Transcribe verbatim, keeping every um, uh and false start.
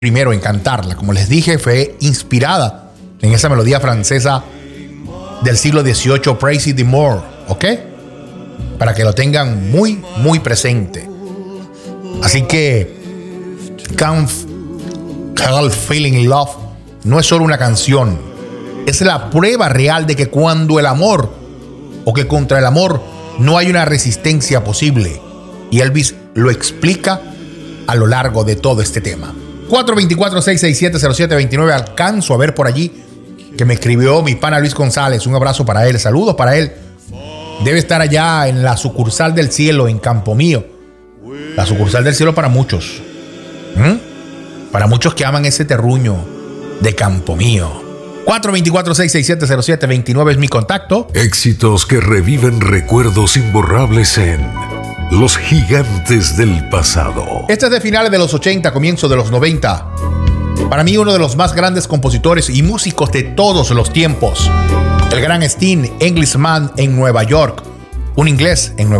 primero en cantarla. Como les dije, fue inspirada en esa melodía francesa del siglo dieciocho, Praise the More, ¿ok? Para que lo tengan muy, muy presente. Así que Can't Help Feeling Love no es solo una canción, es la prueba real de que cuando el amor o que contra el amor no hay una resistencia posible. Y Elvis lo explica a lo largo de todo este tema. cuatro dos cuatro, seis seis siete, cero siete dos nueve. Alcanzo a ver por allí que me escribió mi pana Luis González. Un abrazo para él, saludos para él. Debe estar allá en la sucursal del cielo, en Campo Mío. La sucursal del cielo para muchos. ¿Mm? Para muchos que aman ese terruño de Campo Mío. cuatro dos cuatro, seis seis siete, cero siete dos nueve es mi contacto. Éxitos que reviven recuerdos imborrables en Los Gigantes del Pasado. Este es de finales de los ochenta, comienzo de los noventa. Para mí, uno de los más grandes compositores y músicos de todos los tiempos. El gran Sting, Englishman en Nueva York. Un inglés en Nueva York.